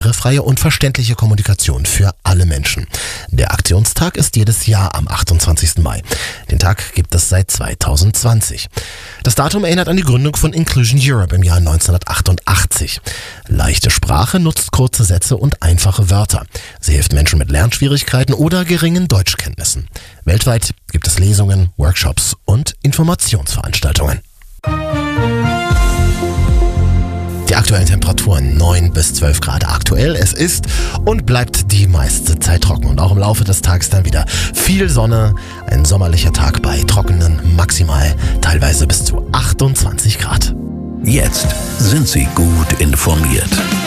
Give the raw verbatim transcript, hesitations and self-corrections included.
Freie und verständliche Kommunikation für alle Menschen. Der Aktionstag ist jedes Jahr am achtundzwanzigsten Mai. Den Tag gibt es seit zweitausendzwanzig. Das Datum erinnert an die Gründung von Inclusion Europe im Jahr neunzehnhundertachtundachtzig. Leichte Sprache nutzt kurze Sätze und einfache Wörter. Sie hilft Menschen mit Lernschwierigkeiten oder geringen Deutschkenntnissen. Weltweit gibt es Lesungen, Workshops und Informationsveranstaltungen. Die aktuellen Temperaturen neun bis zwölf Grad aktuell. Es ist und bleibt die meiste Zeit trocken und auch im Laufe des Tages dann wieder viel Sonne. Ein sommerlicher Tag bei trockenen, maximal teilweise bis zu achtundzwanzig Grad. Jetzt sind Sie gut informiert.